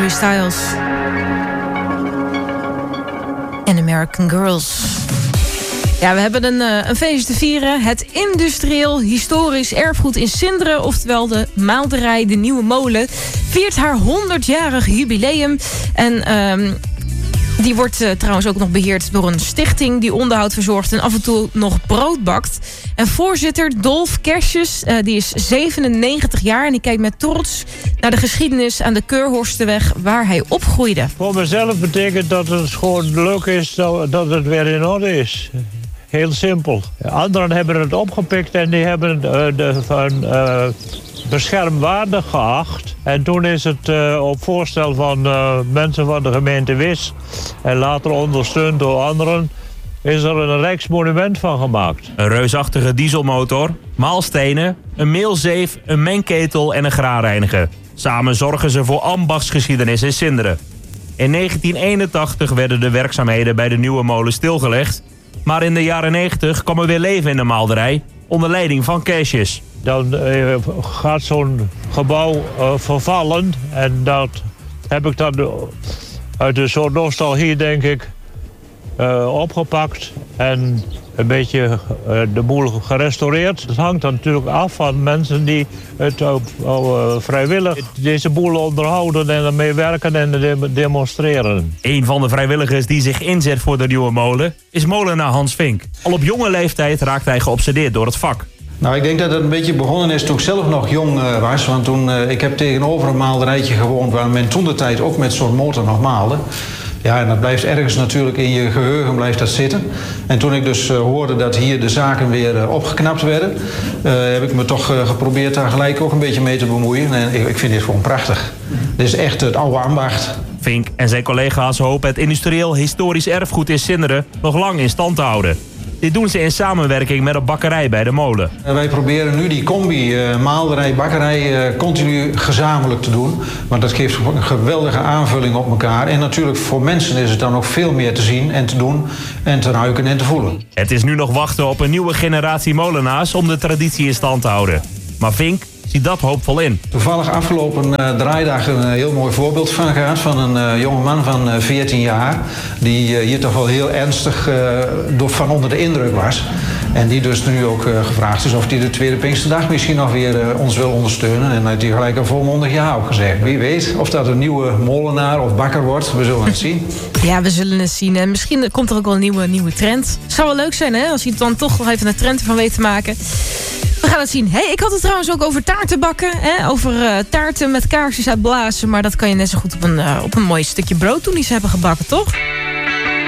Harry Styles en American Girls. Ja, we hebben een feestje te vieren. Het industrieel historisch erfgoed in Sinderen, oftewel de maalderij De Nieuwe Molen, viert haar 100-jarig jubileum. En die wordt trouwens ook nog beheerd door een stichting die onderhoud verzorgt en af en toe nog brood bakt. En voorzitter Dolf Kersjes, die is 97 jaar en die kijkt met trots naar de geschiedenis aan de Keurhorstenweg waar hij opgroeide. Voor mezelf betekent dat het gewoon leuk is dat het weer in orde is. Heel simpel. Anderen hebben het opgepikt en die hebben het beschermwaardig geacht. En toen is het op voorstel van mensen van de gemeente Wisch en later ondersteund door anderen, is er een rijksmonument van gemaakt. Een reusachtige dieselmotor, maalstenen, een meelzeef, een mengketel en een graanreiniger. Samen zorgen ze voor ambachtsgeschiedenis in Sinderen. In 1981 werden de werkzaamheden bij de Nieuwe Molen stilgelegd. Maar in de jaren 90 kwam er weer leven in de maalderij, onder leiding van Kersjes. Dan gaat zo'n gebouw vervallen en dat heb ik dan uit een soort nostalgie, denk ik, opgepakt en een beetje de boel gerestaureerd. Het hangt dan natuurlijk af van mensen die het vrijwillig deze boel onderhouden en ermee werken en demonstreren. Een van de vrijwilligers die zich inzet voor de Nieuwe Molen is molenaar Hans Vink. Al op jonge leeftijd raakt hij geobsedeerd door het vak. Nou, ik denk dat het een beetje begonnen is toen ik zelf nog jong was. Want ik heb tegenover een maalderijtje gewoond waar men toen de tijd ook met zo'n motor nog maalde. Ja, en dat blijft ergens natuurlijk in je geheugen blijft dat zitten. En toen ik dus hoorde dat hier de zaken weer opgeknapt werden, heb ik me toch geprobeerd daar gelijk ook een beetje mee te bemoeien. En ik vind dit gewoon prachtig. Dit is echt het oude ambacht. Vink en zijn collega's hopen het industrieel historisch erfgoed in Sinderen nog lang in stand te houden. Dit doen ze in samenwerking met een bakkerij bij de molen. Wij proberen nu die combi maalderij-bakkerij continu gezamenlijk te doen. Want dat geeft een geweldige aanvulling op elkaar. En natuurlijk voor mensen is het dan ook veel meer te zien en te doen en te ruiken en te voelen. Het is nu nog wachten op een nieuwe generatie molenaars om de traditie in stand te houden. Maar Vink ziet dat hoopvol in. Toevallig afgelopen draaidag een heel mooi voorbeeld van gehad. Van een jongeman van 14 jaar. Die hier toch wel heel ernstig van onder de indruk was. En die dus nu ook gevraagd is of hij de tweede Pinksterdag misschien nog weer ons wil ondersteunen. En heeft hij gelijk een volmondig ja op gezegd. Wie weet of dat een nieuwe molenaar of bakker wordt. We zullen het zien. Ja, we zullen het zien. En misschien komt er ook wel een nieuwe trend. Het zou wel leuk zijn, hè? Als hij dan toch nog even een trend ervan weet te maken. We gaan het zien. Hey, ik had het trouwens ook over taarten bakken. Hè? Over taarten met kaarsjes uitblazen. Maar dat kan je net zo goed op een mooi stukje brood doen die ze hebben gebakken, toch?